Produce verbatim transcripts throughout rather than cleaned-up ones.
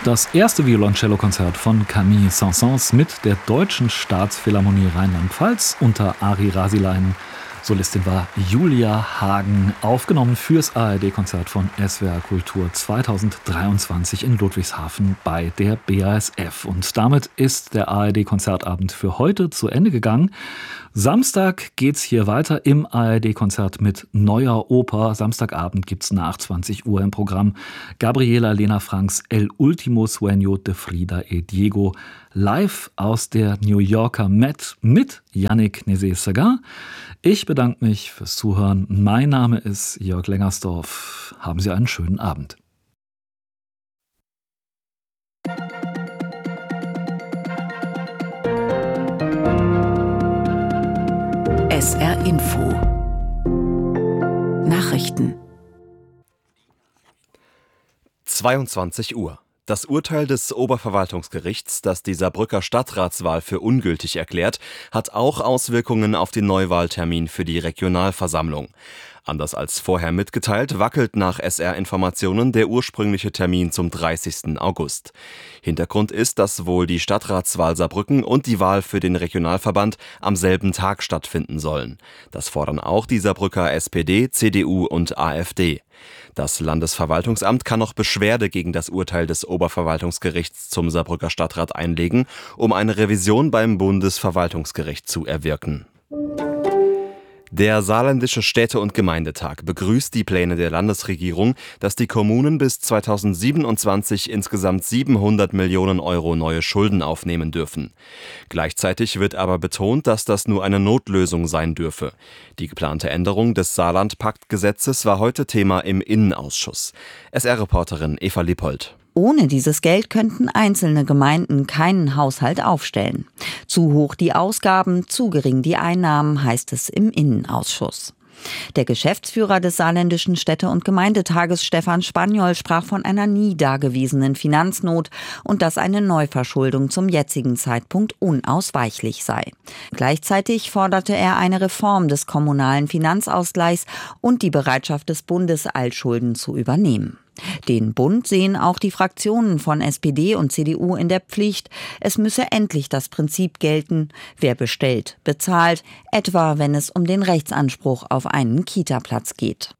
Das erste Violoncello-Konzert von Camille Saint-Saëns mit der Deutschen Staatsphilharmonie Rheinland-Pfalz unter Ari Rasilein. Solistin war Julia Hagen, aufgenommen fürs A R D-Konzert von S W R Kultur zweitausenddreiundzwanzig in Ludwigshafen bei der B A S F. Und damit ist der A R D-Konzertabend für heute zu Ende gegangen. Samstag geht's hier weiter im A R D-Konzert mit neuer Oper. Samstagabend gibt's nach zwanzig Uhr im Programm Gabriela Lena Franks El último sueño de Frida e Diego, live aus der New Yorker Met mit Yannick Nézet-Séguin. Ich bedanke mich fürs Zuhören. Mein Name ist Jörg Lengersdorf. Haben Sie einen schönen Abend. S R Info Nachrichten zweiundzwanzig Uhr. Das Urteil des Oberverwaltungsgerichts, das die Saarbrücker Stadtratswahl für ungültig erklärt, hat auch Auswirkungen auf den Neuwahltermin für die Regionalversammlung. Anders als vorher mitgeteilt, wackelt nach S R-Informationen der ursprüngliche Termin zum dreißigsten August. Hintergrund ist, dass wohl die Stadtratswahl Saarbrücken und die Wahl für den Regionalverband am selben Tag stattfinden sollen. Das fordern auch die Saarbrücker S P D, C D U und A f D. Das Landesverwaltungsamt kann noch Beschwerde gegen das Urteil des Oberverwaltungsgerichts zum Saarbrücker Stadtrat einlegen, um eine Revision beim Bundesverwaltungsgericht zu erwirken. Der Saarländische Städte- und Gemeindetag begrüßt die Pläne der Landesregierung, dass die Kommunen bis zweitausendsiebenundzwanzig insgesamt siebenhundert Millionen Euro neue Schulden aufnehmen dürfen. Gleichzeitig wird aber betont, dass das nur eine Notlösung sein dürfe. Die geplante Änderung des Saarland-Pakt-Gesetzes war heute Thema im Innenausschuss. S R-Reporterin Eva Lippold. Ohne dieses Geld könnten einzelne Gemeinden keinen Haushalt aufstellen. Zu hoch die Ausgaben, zu gering die Einnahmen, heißt es im Innenausschuss. Der Geschäftsführer des Saarländischen Städte- und Gemeindetages, Stefan Spaniol, sprach von einer nie dagewesenen Finanznot und dass eine Neuverschuldung zum jetzigen Zeitpunkt unausweichlich sei. Gleichzeitig forderte er eine Reform des kommunalen Finanzausgleichs und die Bereitschaft des Bundes, Altschulden zu übernehmen. Den Bund sehen auch die Fraktionen von S P D und C D U in der Pflicht. Es müsse endlich das Prinzip gelten, wer bestellt, bezahlt, etwa wenn es um den Rechtsanspruch auf einen Kita-Platz geht.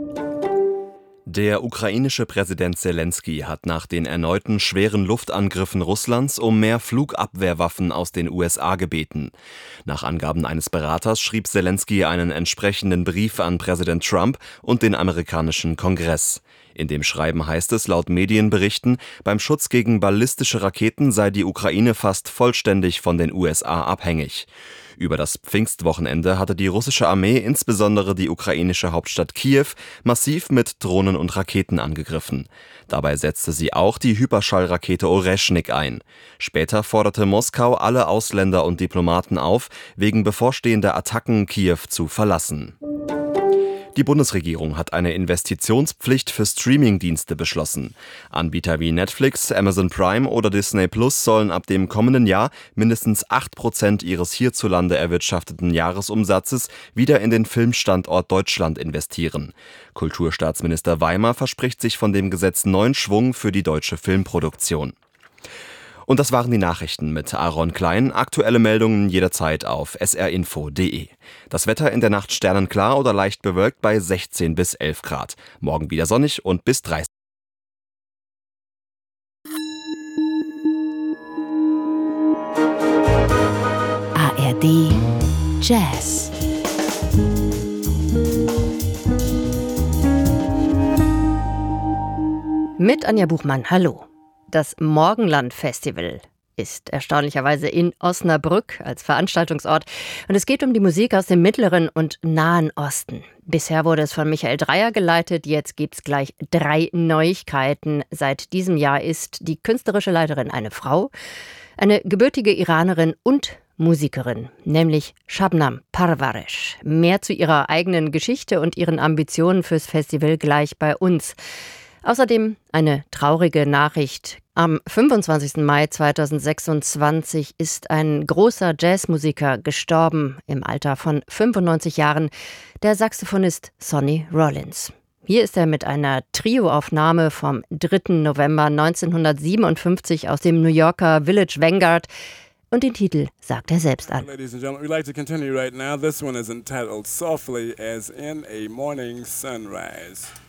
Der ukrainische Präsident Selenskyj hat nach den erneuten schweren Luftangriffen Russlands um mehr Flugabwehrwaffen aus den U S A gebeten. Nach Angaben eines Beraters schrieb Selenskyj einen entsprechenden Brief an Präsident Trump und den amerikanischen Kongress. In dem Schreiben heißt es laut Medienberichten, beim Schutz gegen ballistische Raketen sei die Ukraine fast vollständig von den U S A abhängig. Über das Pfingstwochenende hatte die russische Armee insbesondere die ukrainische Hauptstadt Kiew massiv mit Drohnen und Raketen angegriffen. Dabei setzte sie auch die Hyperschallrakete Oreschnik ein. Später forderte Moskau alle Ausländer und Diplomaten auf, wegen bevorstehender Attacken Kiew zu verlassen. Die Bundesregierung hat eine Investitionspflicht für Streamingdienste beschlossen. Anbieter wie Netflix, Amazon Prime oder Disney Plus sollen ab dem kommenden Jahr mindestens acht Prozent ihres hierzulande erwirtschafteten Jahresumsatzes wieder in den Filmstandort Deutschland investieren. Kulturstaatsminister Weimer verspricht sich von dem Gesetz neuen Schwung für die deutsche Filmproduktion. Und das waren die Nachrichten mit Aaron Klein. Aktuelle Meldungen jederzeit auf s r info punkt d e. Das Wetter in der Nacht sternenklar oder leicht bewölkt bei sechzehn bis elf Grad. Morgen wieder sonnig und bis dreißig. A R D Jazz. Mit Anja Buchmann, hallo. Das Morgenland-Festival ist erstaunlicherweise in Osnabrück als Veranstaltungsort. Und es geht um die Musik aus dem Mittleren und Nahen Osten. Bisher wurde es von Michael Dreyer geleitet, jetzt gibt's gleich drei Neuigkeiten. Seit diesem Jahr ist die künstlerische Leiterin eine Frau, eine gebürtige Iranerin und Musikerin, nämlich Shabnam Parvaresh. Mehr zu ihrer eigenen Geschichte und ihren Ambitionen fürs Festival gleich bei uns. Außerdem eine traurige Nachricht. Am fünfundzwanzigsten Mai zweitausendsechsundzwanzig ist ein großer Jazzmusiker gestorben, im Alter von fünfundneunzig Jahren, der Saxophonist Sonny Rollins. Hier ist er mit einer Trioaufnahme vom dritten November neunzehnhundertsiebenundfünfzig aus dem New Yorker Village Vanguard. Und den Titel sagt er selbst an. Ladies and gentlemen, we'd like to continue right now. This one is entitled Softly as in a Morning Sunrise.